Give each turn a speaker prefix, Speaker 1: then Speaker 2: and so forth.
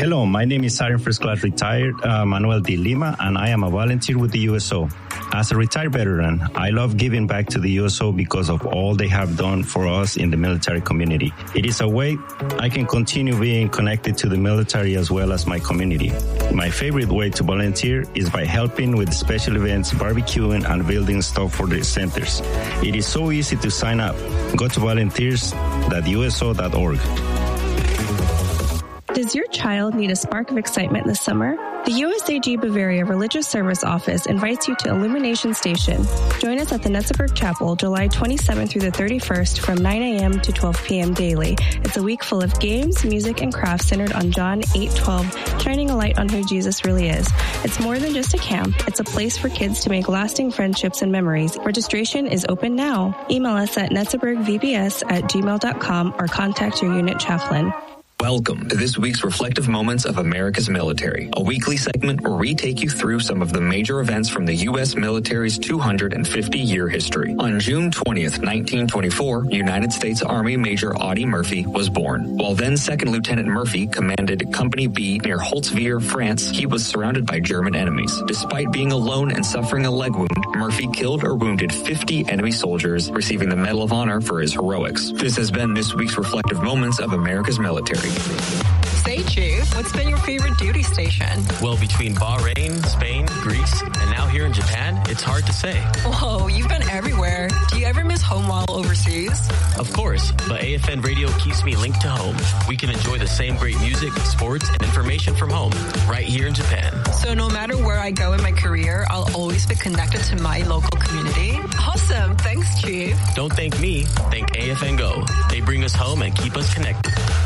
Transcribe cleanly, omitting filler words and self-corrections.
Speaker 1: Hello, my name is Sergeant First Class Retired Manuel de Lima, and I am a volunteer with the USO. As a retired veteran, I love giving back to the USO because of all they have done for us in the military community. It is a way I can continue being connected to the military as well as my community. My favorite way to volunteer is by helping with special events, barbecuing, and building stuff for the centers. It is so easy to sign up. Go to volunteers.uso.org.
Speaker 2: Does your child need a spark of excitement this summer? The USAG Bavaria Religious Service Office invites you to Illumination Station. Join us at the Netzeberg Chapel, July 27th through the 31st from 9 a.m. to 12 p.m. daily. It's a week full of games, music, and crafts centered on John 8:12, shining a light on who Jesus really is. It's more than just a camp. It's a place for kids to make lasting friendships and memories. Registration is open now. Email us at netzebergvbs@gmail.com or contact your unit chaplain.
Speaker 3: Welcome to this week's Reflective Moments of America's Military, a weekly segment where we take you through some of the major events from the U.S. military's 250-year history. On June 20th, 1924, United States Army Major Audie Murphy was born. While then Second Lieutenant Murphy commanded Company B near Holtzwihr, France, he was surrounded by German enemies. Despite being alone and suffering a leg wound, Murphy killed or wounded 50 enemy soldiers, receiving the Medal of Honor for his heroics. This has been this week's Reflective Moments of America's Military.
Speaker 4: Say, Chief, what's been your favorite duty station?
Speaker 5: Well, between Bahrain, Spain, Greece, and now here in Japan, it's hard to say.
Speaker 4: Whoa, you've been everywhere. Do you ever miss home while overseas?
Speaker 5: Of course, but AFN Radio keeps me linked to home. We can enjoy the same great music, sports, and information from home, right here in Japan.
Speaker 4: So no matter where I go in my career, I'll always be connected to my local community? Awesome. Thanks, Chief.
Speaker 5: Don't thank me. Thank AFN Go. They bring us home and keep us connected.